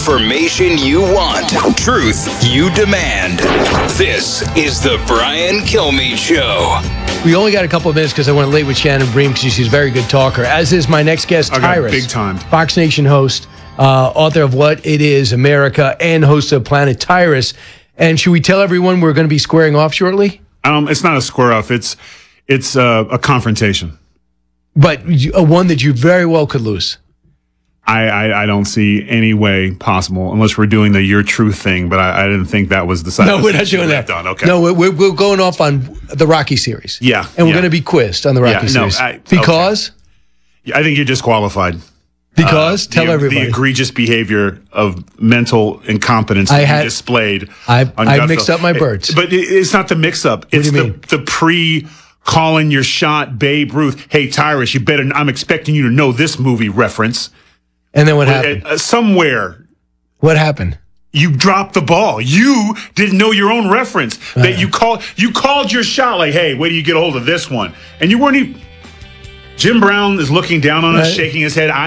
Information you want. Truth you demand. This is the Brian Kilmeade Show. We only got a couple of minutes because I went late with Shannon Bream because she's a very good talker, as is my next guest, Tyrus. Big time. Fox Nation host, author of What It Is, America, and host of Planet Tyrus. And should we tell everyone we're going to be squaring off shortly? It's not a square off. It's a confrontation. But one that you very well could lose. I don't see any way possible unless we're doing the Your Truth thing, but I didn't think that was the side. No, we're not doing that. Done. Okay. No, we're going off on the Rocky series. Yeah. And we're going to be quizzed on the Rocky series. Because? Okay. I think you're disqualified. Because? Tell everybody. The egregious behavior of mental incompetence that you displayed. I mixed up my birds. But it's not the mix-up. It's the pre-calling your shot Babe Ruth. Hey, Tyrus, I'm expecting you to know this movie reference. And then what happened? Somewhere. What happened? You dropped the ball. You didn't know your own reference. That you called your shot like, hey, wait till you get a hold of this one. And you weren't even... Jim Brown is looking down on us, shaking his head.